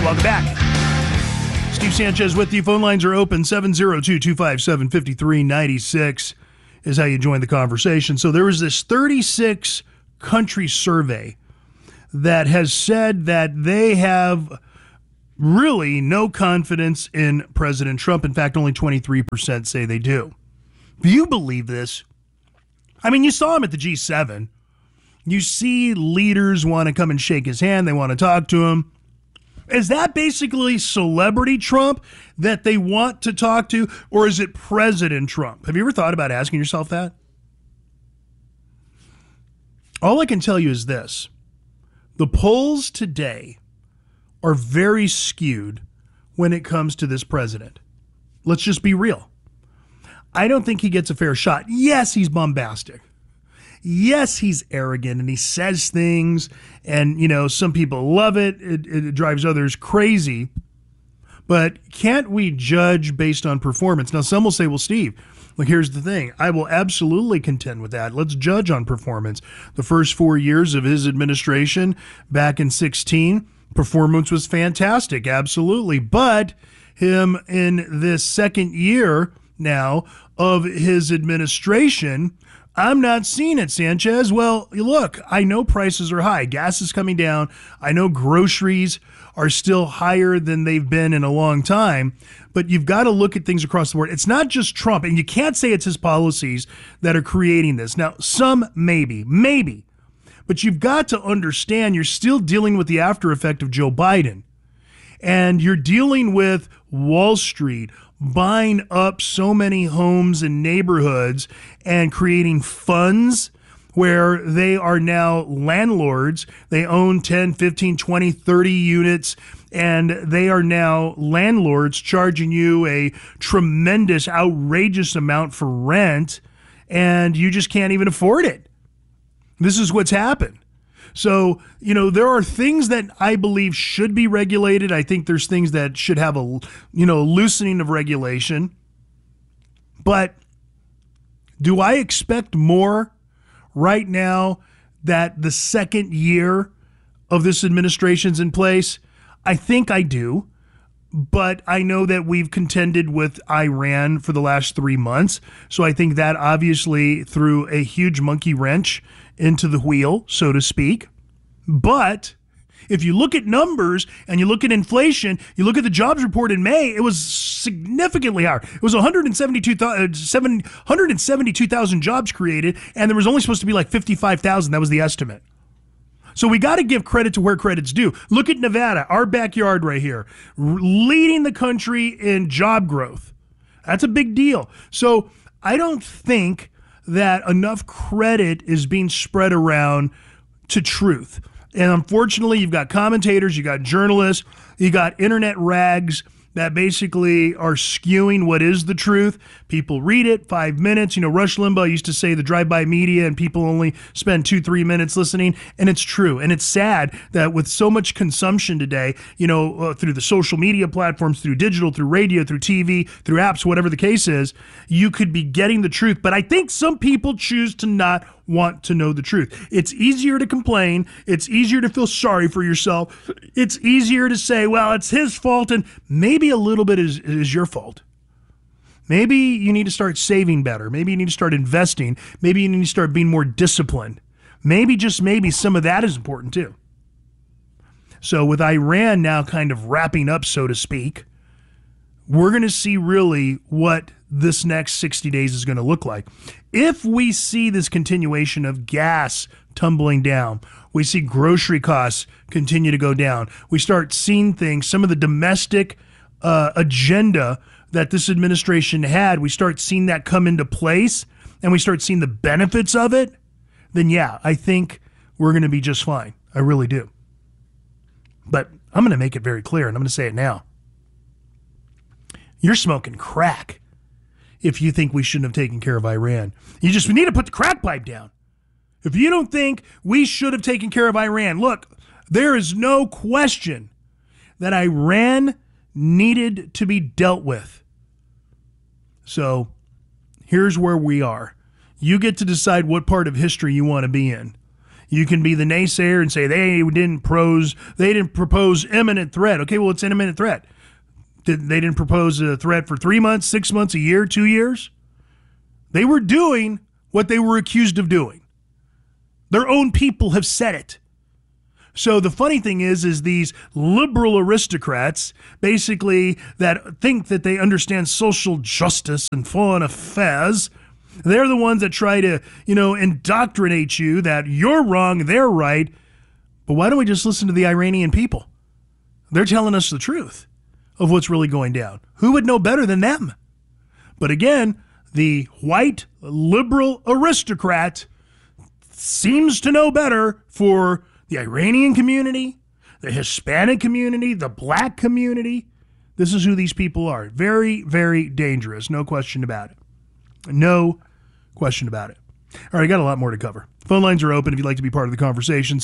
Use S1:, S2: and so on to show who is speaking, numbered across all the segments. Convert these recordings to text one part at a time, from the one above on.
S1: welcome back. Steve Sanchez with you. Phone lines are open. 702-257-5396 is how you join the conversation. So there was this 36 country survey that has said that they have really no confidence in President Trump. In fact, only 23% say they do. Do you believe this? I mean, you saw him at the G7. You see leaders want to come and shake his hand. They want to talk to him. Is that basically celebrity Trump that they want to talk to, or is it President Trump? Have you ever thought about asking yourself that? All I can tell you is this. The polls today are very skewed when it comes to this president. Let's just be real. I don't think he gets a fair shot. Yes, he's bombastic. Yes, he's arrogant and he says things and, you know, some people love it. It drives others crazy. But can't we judge based on performance? Now, some will say, well, Steve, look, here's the thing. I will absolutely contend with that. Let's judge on performance. The first 4 years of his administration back in 2016, performance was fantastic. Absolutely. But him in this second year now of his administration, I'm not seeing it, Sanchez. Well, look, I know prices are high. Gas is coming down. I know groceries are still higher than they've been in a long time. But you've got to look at things across the board. It's not just Trump, and you can't say it's his policies that are creating this. Now, some maybe. But you've got to understand you're still dealing with the after effect of Joe Biden. And you're dealing with Wall Street buying up so many homes and neighborhoods and creating funds where they are now landlords. They own 10, 15, 20, 30 units, and they are now landlords charging you a tremendous, outrageous amount for rent, and you just can't even afford it. This is what's happened. So, you know, there are things that I believe should be regulated. I think there's things that should have a, you know, loosening of regulation. But do I expect more right now that the second year of this administration's in place? I think I do. But I know that we've contended with Iran for the last 3 months. So I think that obviously threw a huge monkey wrench into the wheel, so to speak. But if you look at numbers and you look at inflation, you look at the jobs report in May, it was significantly higher. It was 172,000 jobs created, and there was only supposed to be like 55,000. That was the estimate. So we got to give credit to where credit's due. Look at Nevada, our backyard right here, leading the country in job growth. That's a big deal. So I don't think that enough credit is being spread around to truth. And unfortunately, you've got commentators, you got journalists, you got internet rags that basically are skewing what is the truth. People read it, 5 minutes. You know, Rush Limbaugh used to say the drive-by media and people only spend 2-3 minutes listening. And it's true. And it's sad that with so much consumption today, you know, through the social media platforms, through digital, through radio, through TV, through apps, whatever the case is, you could be getting the truth. But I think some people choose to not want to know the truth. It's easier to complain. It's easier to feel sorry for yourself. It's easier to say, well, it's his fault, and maybe a little bit is your fault. Maybe you need to start saving better. Maybe you need to start investing. Maybe you need to start being more disciplined. Maybe, just maybe, some of that is important too. So with Iran now kind of wrapping up, so to speak, we're going to see really what this next 60 days is going to look like. If we see this continuation of gas tumbling down, we see grocery costs continue to go down, we start seeing things, some of the domestic agenda that this administration had, we start seeing that come into place, and we start seeing the benefits of it, then yeah, I think we're going to be just fine. I really do. But I'm going to make it very clear, and I'm going to say it now. You're smoking crack if you think we shouldn't have taken care of Iran. We need to put the crack pipe down. If you don't think we should have taken care of Iran, look, there is no question that Iran needed to be dealt with. So here's where we are. You get to decide what part of history you want to be in. You can be the naysayer and say they didn't propose imminent threat. Okay, well, it's an imminent threat. They didn't propose a threat for 3 months, 6 months, a year, 2 years. They were doing what they were accused of doing. Their own people have said it. So the funny thing is these liberal aristocrats, basically, that think that they understand social justice and foreign affairs, they're the ones that try to, indoctrinate you that you're wrong, they're right. But why don't we just listen to the Iranian people? They're telling us the truth of what's really going down. Who would know better than them? But again, the white liberal aristocrat seems to know better for the Iranian community, the Hispanic community, the black community. This is who these people are. Very, very dangerous. No question about it. No question about it. All right, I got a lot more to cover. Phone lines are open if you'd like to be part of the conversation.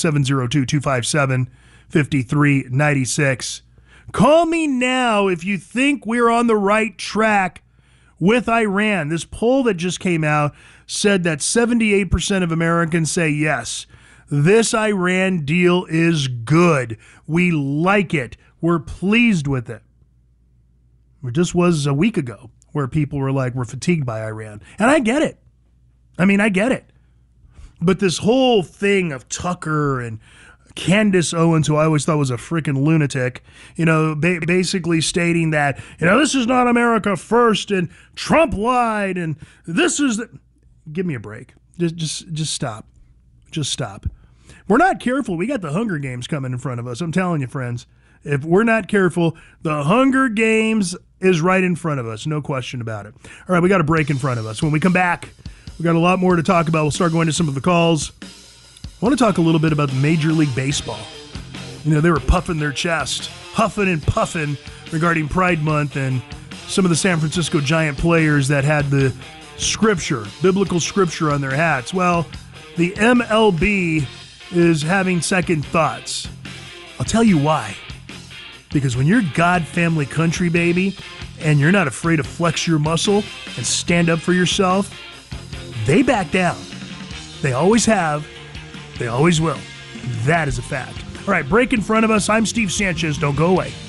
S1: 702-257-5396. Call me now if you think we're on the right track with Iran. This poll that just came out said that 78% of Americans say yes, this Iran deal is good. We like it. We're pleased with it. It just was a week ago where people were like, we're fatigued by Iran. And I get it. I get it. But this whole thing of Tucker and Candace Owens, who I always thought was a freaking lunatic, basically stating that, this is not America first and Trump lied and this is... Give me a break. Just stop. Just stop. We're not careful. We got the Hunger Games coming in front of us. I'm telling you, friends. If we're not careful, the Hunger Games is right in front of us. No question about it. All right, we got a break in front of us. When we come back, we got a lot more to talk about. We'll start going to some of the calls. I want to talk a little bit about Major League Baseball. They were puffing their chest, huffing and puffing regarding Pride Month and some of the San Francisco Giant players that had the biblical scripture on their hats. Well, the MLB is having second thoughts. I'll tell you why. Because when you're God family country, baby, and you're not afraid to flex your muscle and stand up for yourself, they back down. They always have. They always will. That is a fact. All right, break in front of us. I'm Steve Sanchez. Don't go away.